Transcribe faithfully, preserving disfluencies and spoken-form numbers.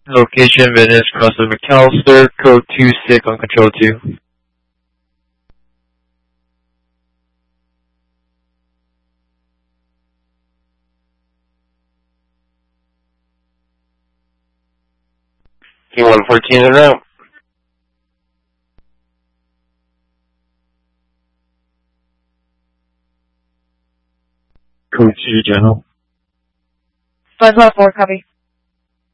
Location Venice, Crossing McAllister, code two six on control two. T one fourteen en route. Code two, General. five one four, copy.